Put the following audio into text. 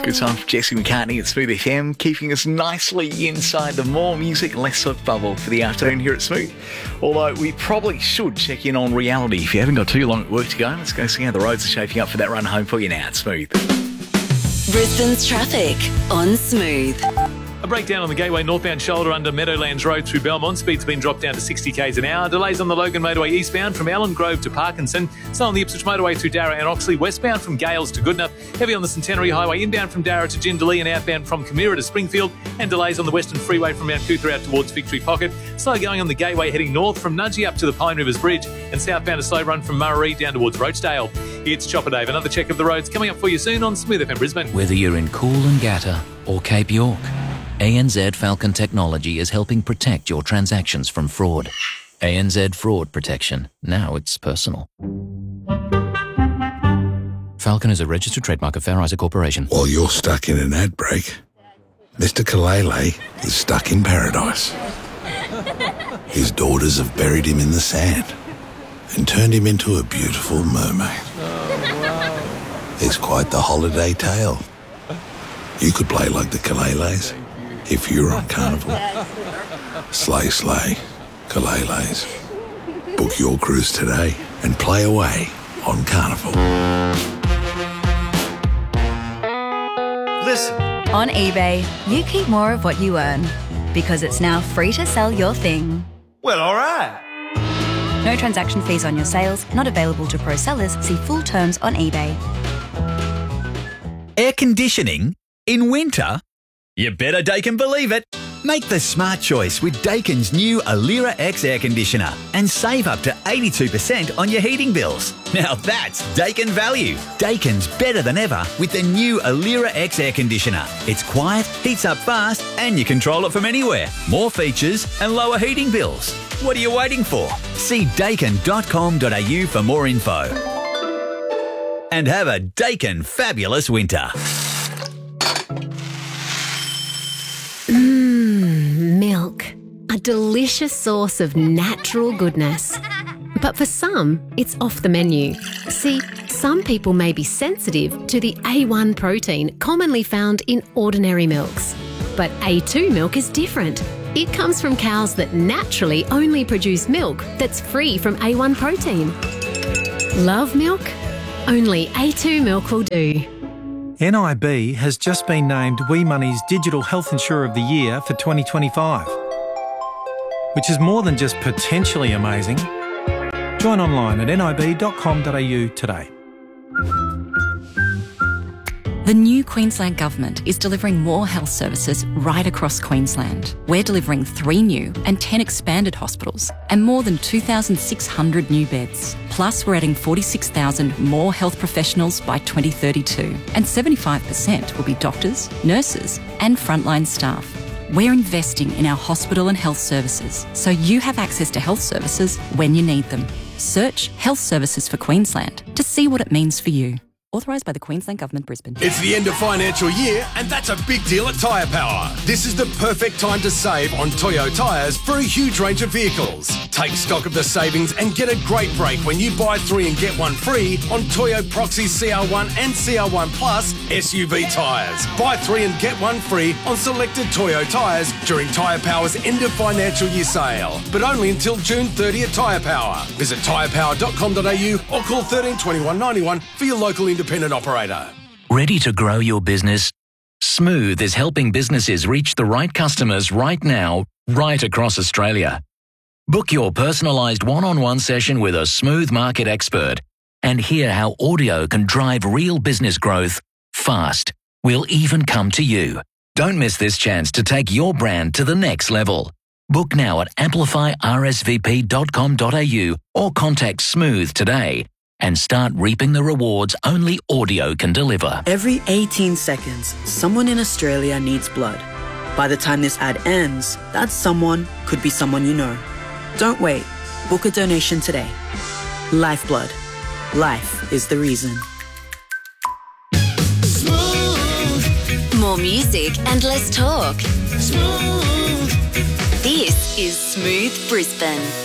Good time for Jesse McCartney at Smooth FM, keeping us nicely inside the more music, less soap bubble for the afternoon here at Smooth. Although we probably should check in on reality. If you haven't got too long at work to go, let's go see how the roads are shaping up for that run home for you now at Smooth. Brisbane's traffic on Smooth. A breakdown on the Gateway northbound shoulder under Meadowlands Road through Belmont. Speed's been dropped down to 60 k's an hour. Delays on the Logan Motorway eastbound from Allen Grove to Parkinson. So on the Ipswich Motorway through Darra and Oxley, westbound from Gales to Goodenough. Heavy on the Centenary Highway inbound from Darra to Jindalee and outbound from Camira to Springfield. And delays on the Western Freeway from Mount Cootha out towards Victory Pocket. Slow going on the Gateway heading north from Nudgee up to the Pine Rivers Bridge. And southbound a slow run from Murray down towards Roachdale. It's Chopper Dave. Another check of the roads coming up for you soon on Smooth FM Brisbane. Whether you're in Coolangatta or Cape York, ANZ Falcon Technology is helping protect your transactions from fraud. ANZ Fraud Protection. Now it's personal. Falcon is a registered trademark of Fair Isaac Corporation. While you're stuck in an ad break, Mr. Kalele is stuck in paradise. His daughters have buried him in the sand and turned him into a beautiful mermaid. It's quite the holiday tale. You could play like the Kaleles if you're on Carnival. Slay, slay, Kaleles. Book your cruise today and play away on Carnival. Listen. On eBay, you keep more of what you earn because it's now free to sell your thing. Well, all right. No transaction fees on your sales, not available to pro sellers. See full terms on eBay. Air conditioning in winter? You better Daikin believe it. Make the smart choice with Daikin's new Alira X air conditioner and save up to 82% on your heating bills. Now that's Daikin value. Daikin's better than ever with the new Alira X air conditioner. It's quiet, heats up fast, and you control it from anywhere. More features and lower heating bills. What are you waiting for? See daikin.com.au for more info. And have a Daikin fabulous winter. Milk, a delicious source of natural goodness. But for some, it's off the menu. See, some people may be sensitive to the A1 protein commonly found in ordinary milks. But A2 milk is different. It comes from cows that naturally only produce milk that's free from A1 protein. Love milk? Only A2 milk will do. NIB has just been named WeMoney's Digital Health Insurer of the Year for 2025, which is more than just potentially amazing. Join online at nib.com.au today. The new Queensland Government is delivering more health services right across Queensland. We're delivering 3 new and 10 expanded hospitals and more than 2,600 new beds. Plus, we're adding 46,000 more health professionals by 2032, and 75% will be doctors, nurses and frontline staff. We're investing in our hospital and health services so you have access to health services when you need them. Search Health Services for Queensland to see what it means for you. Authorised by the Queensland Government, Brisbane. It's the end of financial year, and that's a big deal at Tyre Power. This is the perfect time to save on Toyo tyres for a huge range of vehicles. Take stock of the savings and get a great break when you buy 3 and get 1 free on Toyo Proxy CR1 and CR1 Plus SUV tyres. Buy 3 and get 1 free on selected Toyo tyres during Tyre Power's end of financial year sale, but only until June 30 at Tyre Power. Visit tyrepower.com.au or call 13 21 91 for your local independent operator. Ready to grow your business? Smooth is helping businesses reach the right customers right now, right across Australia. Book your personalised one-on-one session with a Smooth market expert and hear how audio can drive real business growth fast. We'll even come to you. Don't miss this chance to take your brand to the next level. Book now at amplifyrsvp.com.au or contact Smooth today and start reaping the rewards only audio can deliver. Every 18 seconds, someone in Australia needs blood. By the time this ad ends, that someone could be someone you know. Don't wait. Book a donation today. Lifeblood. Life is the reason. Smooth. More music and less talk. Smooth. This is Smooth Brisbane.